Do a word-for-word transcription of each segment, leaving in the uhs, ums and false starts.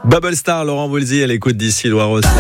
Bubble Star, Laurent Voulzy à l'écoute d'ici Loire-Océan.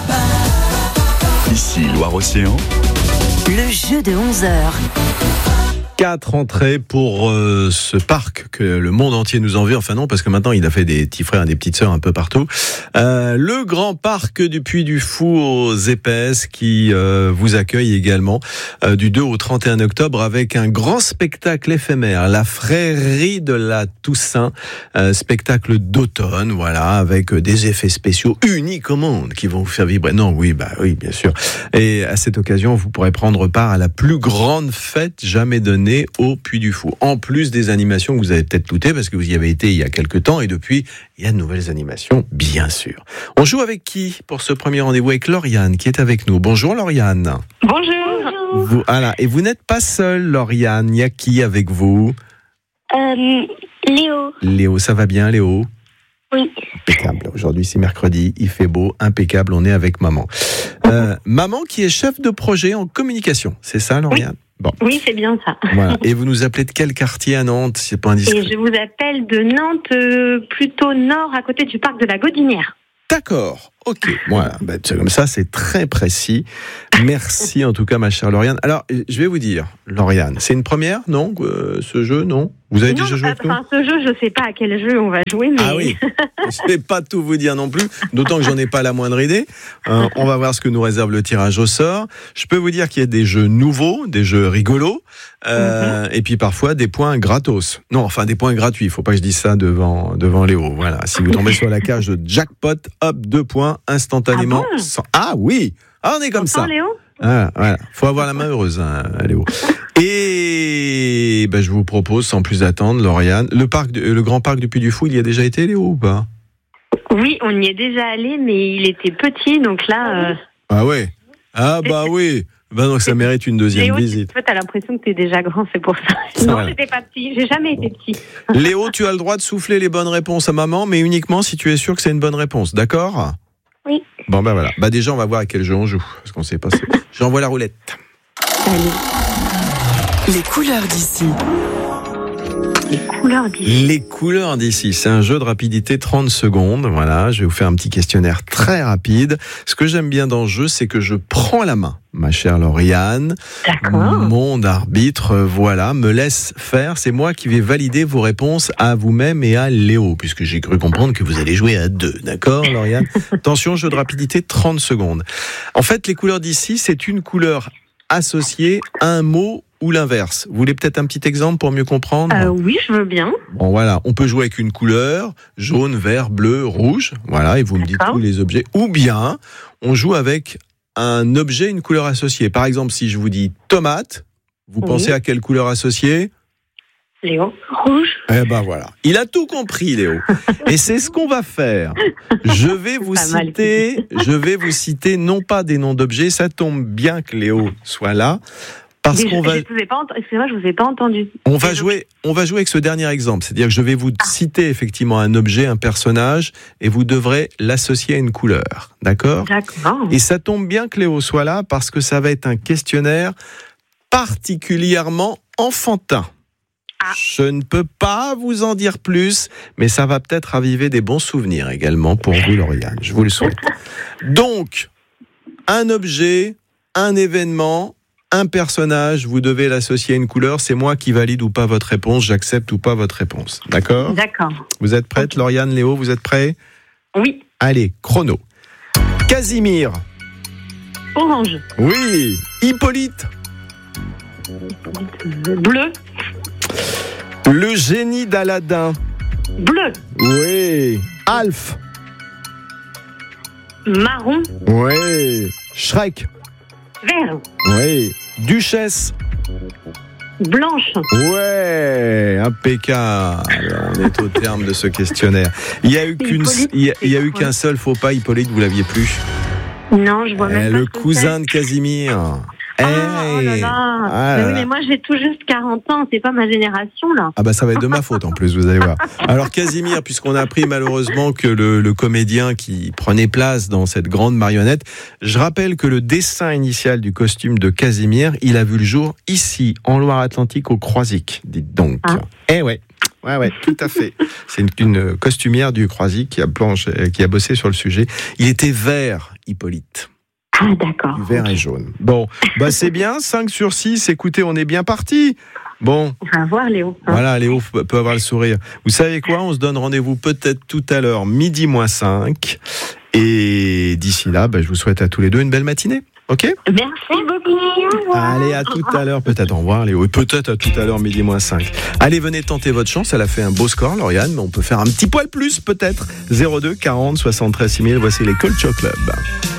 Ici Loire-Océan. Le jeu de onze heures. Quatre entrées pour euh, ce parc que le monde entier nous envie. Enfin non, parce que maintenant il a fait des petits frères et des petites sœurs un peu partout. Euh, le grand parc du Puy du Fou aux Épaisses qui euh, vous accueille également euh, du deux au trente et un octobre avec un grand spectacle éphémère, la Frérie de la Toussaint, euh, spectacle d'automne, voilà, avec des effets spéciaux uniques au monde qui vont vous faire vibrer. Non, oui, bah oui, bien sûr. Et à cette occasion, vous pourrez prendre part à la plus grande fête jamais donnée au Puy du Fou. En plus des animations que vous avez peut-être doutées parce que vous y avez été il y a quelques temps et depuis, il y a de nouvelles animations, bien sûr. On joue avec qui pour ce premier rendez-vous? Avec Lauriane qui est avec nous. Bonjour Lauriane. Bonjour. Vous, voilà. Et vous n'êtes pas seule Lauriane, il y a qui avec vous? Euh, Léo. Léo, ça va bien Léo? Oui. Impeccable. Aujourd'hui c'est mercredi, il fait beau, impeccable, on est avec maman. Euh, maman qui est chef de projet en communication, c'est ça Lauriane? Oui. Bon. Oui, c'est bien ça. Voilà. Et vous nous appelez de quel quartier à Nantes, si c'est pas indiscret? Et je vous appelle de Nantes, euh, plutôt nord, à côté du parc de la Gaudinière. D'accord, ok. Voilà, ben, c'est comme ça, c'est très précis. Merci en tout cas, ma chère Lauriane. Alors, je vais vous dire, Lauriane, c'est une première, non, euh, ce jeu, non? Vous avez non, déjà joué avec nous? Enfin, ce jeu, je sais pas à quel jeu on va jouer, mais... Ah oui, je vais pas tout vous dire non plus, d'autant que j'en ai pas la moindre idée. Euh, on va voir ce que nous réserve le tirage au sort. Je peux vous dire qu'il y a des jeux nouveaux, des jeux rigolos, euh, mm-hmm. et puis parfois des points gratos. Non, enfin des points gratuits. Il faut pas que je dise ça devant devant Léo. Voilà. Si vous tombez sur la cage de jackpot, hop, deux points instantanément. Ah, bon sans... ah oui, ah, on est comme ça. Léo Ah, voilà. Faut avoir la main heureuse, hein, Léo. Et ben, je vous propose, sans plus attendre, Lauriane, le parc, de, le grand parc du Puy du Fou, il y a déjà été, Léo, ou pas? Oui, on y est déjà allé, mais il était petit, donc là... Euh... Ah ouais. Ah bah oui. Ben donc ça mérite une deuxième Léo, visite. Tu as l'impression que tu es déjà grand, c'est pour ça. Non, voilà. J'étais pas petit, j'ai jamais été petit. Léo, tu as le droit de souffler les bonnes réponses à maman, mais uniquement si tu es sûr que c'est une bonne réponse, d'accord? Oui. Bon ben voilà. Bah déjà on va voir à quel jeu on joue, parce qu'on sait pas. J'envoie la roulette. Allez. Les couleurs d'ici. Les couleurs d'ici. Les couleurs d'ici, c'est un jeu de rapidité trente secondes. Voilà, je vais vous faire un petit questionnaire très rapide. Ce que j'aime bien dans le jeu, c'est que je prends la main, ma chère Lauriane. D'accord. Mon arbitre, voilà, me laisse faire. C'est moi qui vais valider vos réponses à vous-même et à Léo, puisque j'ai cru comprendre que vous allez jouer à deux. D'accord, Lauriane? Attention, jeu de rapidité trente secondes. En fait, les couleurs d'ici, c'est une couleur associée à un mot ou l'inverse. Vous voulez peut-être un petit exemple pour mieux comprendre? euh, Oui, je veux bien. Bon, voilà, on peut jouer avec une couleur, jaune, vert, bleu, rouge, voilà, et vous me dites D'accord. tous les objets. Ou bien, on joue avec un objet, une couleur associée. Par exemple, si je vous dis tomate, vous Oui. pensez à quelle couleur associée? Léo, rouge. Eh ben voilà, il a tout compris, Léo. Et c'est ce qu'on va faire. Je vais vous Pas mal. citer, je vais vous citer non pas des noms d'objets, ça tombe bien que Léo soit là. Parce Mais qu'on je, va, je vous ai pas ent- excusez-moi, je vous ai pas entendu. on va jouer, on va jouer avec ce dernier exemple. C'est-à-dire que je vais vous citer effectivement un objet, un personnage, et vous devrez l'associer à une couleur. D'accord? D'accord. Et ça tombe bien que Léo soit là parce que ça va être un questionnaire particulièrement enfantin. Ah. Je ne peux pas vous en dire plus, mais ça va peut-être raviver des bons souvenirs également pour vous, Lauriane. Je vous le souhaite. Donc, un objet, un événement, un personnage, vous devez l'associer à une couleur. C'est moi qui valide ou pas votre réponse. J'accepte ou pas votre réponse. D'accord? D'accord. Vous êtes prête, Lauriane, Léo, vous êtes prêts? Oui. Allez, chrono. Casimir. Orange. Oui. Hippolyte. Bleu. Le génie d'Aladin. Bleu. Oui. Alf. Marron. Oui. Shrek. Vert. Oui. Duchesse. Blanche. Ouais, impeccable. On est au terme de ce questionnaire. Il y a eu qu'une, Hippolyte, il y a, il y a c'est eu quoi? qu'un seul faux pas, Hippolyte, vous l'aviez plus. Non, je vois Eh, même pas le ce que cousin c'est. de Casimir. Ah, Eh. oh là là. Ah Mais là oui, là. mais moi j'ai tout juste quarante ans, c'est pas ma génération là. Ah bah ça va être de ma faute en plus, vous allez voir. Alors Casimir, puisqu'on a appris malheureusement que le, le comédien qui prenait place dans cette grande marionnette, je rappelle que le dessin initial du costume de Casimir, il a vu le jour ici, en Loire-Atlantique, au Croisic, dites donc. Ah. Eh ouais, Ouais, ouais, tout à fait. C'est une, une costumière du Croisic qui a, planche, qui a bossé sur le sujet. Il était vert, Hippolyte. Ah, d'accord. Du vert et jaune. Bon, bah c'est bien, cinq sur six. Écoutez, on est bien parti. Bon. On va voir Léo. Hein. Voilà, Léo peut avoir le sourire. Vous savez quoi? On se donne rendez-vous peut-être tout à l'heure, midi moins cinq. Et d'ici là, bah, je vous souhaite à tous les deux une belle matinée. Ok? Merci beaucoup. Allez, à tout à l'heure. Peut-être au revoir, Léo. Et peut-être à tout à l'heure, midi moins cinq. Allez, venez tenter votre chance. Elle a fait un beau score, Lauriane, mais on peut faire un petit poil plus, peut-être. zéro deux quarante soixante-treize six mille. Voici les Culture Club.